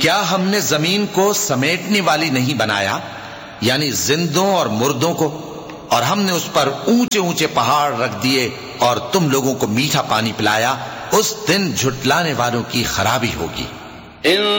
क्या हमने जमीन को समेटने वाली नहीं बनाया, यानी जिंदों और मुर्दों को, और हमने उस पर ऊंचे ऊंचे पहाड़ रख दिए और तुम लोगों को मीठा पानी पिलाया। उस दिन झुटलाने वालों की खराबी होगी।